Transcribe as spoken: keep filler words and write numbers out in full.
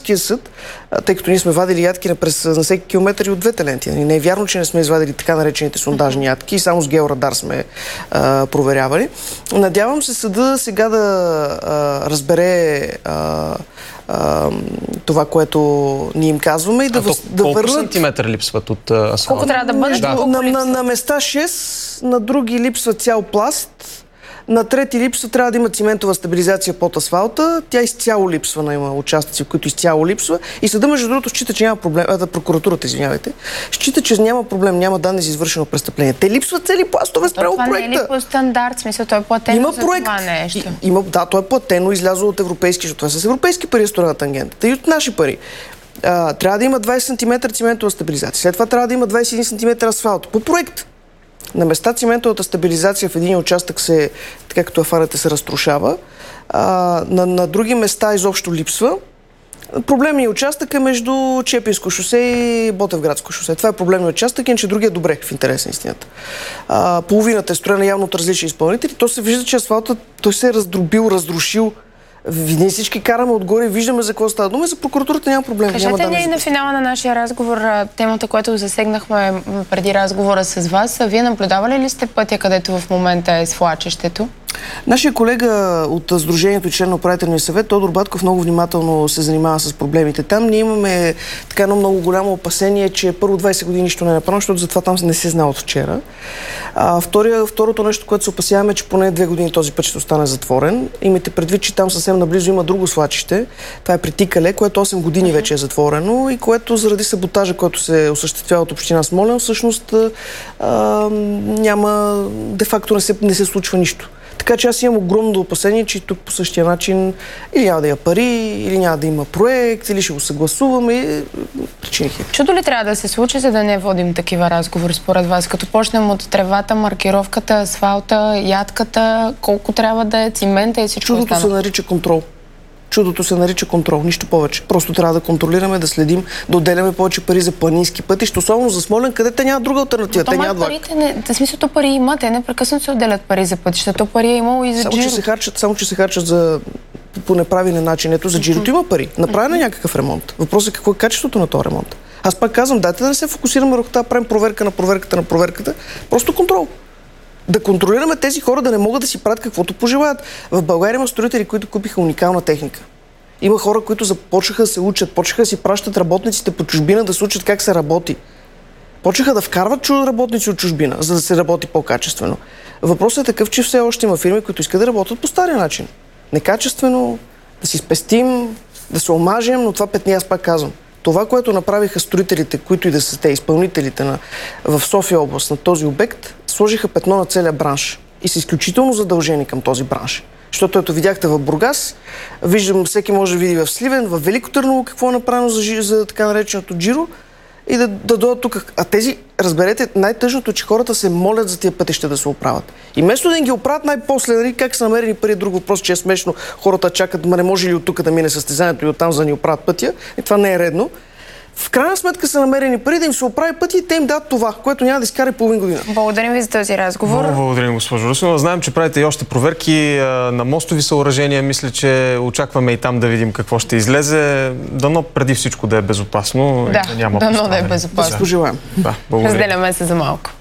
Митническия съд, тъй като ние сме вадили ядки на, през, на всеки километър и от двете ленти. Не е вярно, че не сме извадили така наречените сондажни ядки и само с георадар сме а, проверявали. Надявам се съда сега да а, разбере а, а, това, което ние им казваме и да, въз, да колко върнат... сантиметра липсват от асфалта? Колко трябва да бъде? Да. На, на, на места шест, на други липсва цял пласт. На трети липсва, трябва да има циментова стабилизация под асфалта. Тя изцяло липсва, на има участъци, в които изцяло липсва. И съда, между другото, счита, че няма проблем. А, да, прокуратурата, извинявайте. Счита, че няма проблем, няма данни за извършено престъпление. Те липсват цели пластове спрямо проекта. Това не е ли по стандарт? В смисъл, той е платено има за проект. Това нещо. И, има, да, той е платено, излязло от европейски, защото това е с европейски пари строена тангентата и от наши пари. А, трябва да има двайсет сантиметра циментова стабилизация. След това трябва да има двайсет и един сантиметра асфалт. По проект. На места циментовата стабилизация в един участък се, така като афарата се разрушава. А, на, на други места изобщо липсва. Проблемният участък е между Чепинско шосе и Ботевградско шосе. Това е проблемният участък, иначе другия е добре, в интерес на истината. А, половината е строена явно от различни изпълнители. То се вижда, че асфалтът той се е раздробил, разрушил. Ние всички караме отгоре и виждаме за какво става дума. За прокуратурата няма проблем. Кажете няма ни на финала на нашия разговор темата, която засегнахме преди разговора с вас. Вие наблюдавали ли сте пътя, където в момента е свлачището? Нашия колега от Сдружението и член на управителния съвет, Тодор Батков, много внимателно се занимава с проблемите там. Ние имаме така едно много голямо опасение, че първо двайсет години нищо не е направено, защото затова там не се знае от вчера. А, втория, второто нещо, което се опасяваме, че поне две години този път ще остане затворен. Имайте предвид, че там съвсем наблизо има друго свлачище. Това е при Тикале, което осем години вече е затворено и което заради саботажа, който се осъществява от община Смолян, всъщност а, няма, де-факто не се, не се случва нищо. Така че аз имам огромно опасение, че тук по същия начин или няма да има пари, или няма да има проект, или ще го съгласуваме. Причини. Чудо ли трябва да се случи, за да не водим такива разговори според вас? Като почнем от тревата, маркировката, асфалта, ядката, колко трябва да е, цимента и всичко Чудото останало? се нарича контрол. Чудото се нарича контрол, нищо повече. Просто трябва да контролираме, да следим, да отделяме повече пари за планински пътища, особено за Смолян, където те няма друга алтернатива. Но те няма парите, не, в смисъл, то пари има, те непрекъснато се отделят пари за пътища, то пари е имало и за само, джиро. че се харчат, само, че се харчат за по неправилен начин. Ето, за джирото има пари. Направен е някакъв ремонт. Въпросът е какво е качеството на този ремонт. Аз пак казвам, дайте да не се фокусираме върху това, правим проверка на проверката на проверката. Просто контрол. Да контролираме тези хора да не могат да си правят каквото пожелаят. В България има строители, които купиха уникална техника. Има хора, които започнаха да се учат, почнаха да си пращат работниците по чужбина да се учат как се работи. Почнаха да вкарват работници от чужбина, за да се работи по-качествено. Въпросът е такъв, че все още има фирми, които искат да работят по стария начин. Некачествено, да си спестим, да се омажем, но това петни, аз пак казвам. Това, което направиха строителите, които и да са те, изпълнителите на, в София област на този обект, сложиха петно на целия бранш и са изключително задължени към този бранш. Защото ето видяхте в Бургас, виждам, всеки може да види в Сливен, в Велико Търново какво е направено за, за така нареченото джиро и да, да дойдат тук. А тези, разберете, най-тъжното е, че хората се молят за тия пътища да се оправят. И вместо да им ги оправят най-после, нали, как са намерени пари, друг въпрос, че е смешно, хората чакат, ма не може ли от тук да мине състезанието и оттам за да ни оправят пътя. И това не е редно. В крайна сметка са намерени пари да им се оправи пъти и те им дадат това, което няма да изкара половин година. Благодарим ви за този разговор. Много благодарим, госпожо Русинова. Знаем, че правите и още проверки а, на мостови съоръжения. Мисля, че очакваме и там да видим какво ще излезе. Дано преди всичко да е безопасно. Да, да няма дано да е безопасно. Да, пожелаем. Да, благодарим. Разделяме се за малко.